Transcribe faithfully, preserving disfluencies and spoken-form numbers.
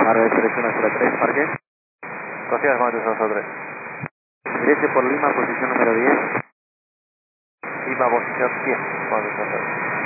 Arroyo tres uno cero tres, parque. Gracias, Mario cero tres. Dirige por Lima, posición número diez. Lima, posición cien, Mario cero tres.